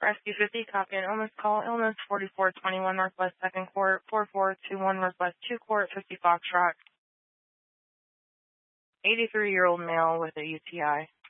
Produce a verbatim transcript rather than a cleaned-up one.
Rescue fifty, copy an illness call. Illness forty-four twenty-one Northwest second Court, four four two one Northwest two Court, fifty Foxtrot. eighty-three-year-old male with a U T I.